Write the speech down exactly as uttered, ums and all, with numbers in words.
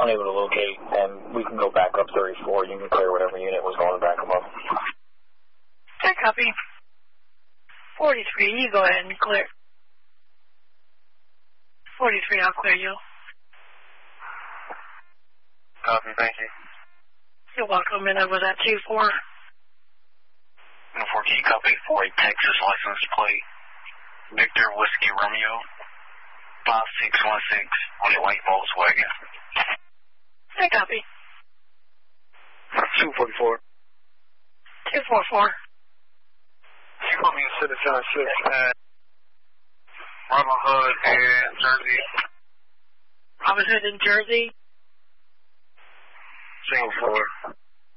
unable to locate, and we can go back up thirty-four. You can clear whatever unit was going to back them up. Okay, copy. forty-three, you go ahead and clear. forty-three, I'll clear you. Copy, thank you. You're welcome, and that was at two four. four, can you copy for a Texas license plate? Victor Whiskey Romeo, five six one six on a white Volkswagen. Okay, copy. two forty-four. two four four. Can you put me in Citizen six at Robin Hood and Jersey? Robin Hood in Jersey. Single floor.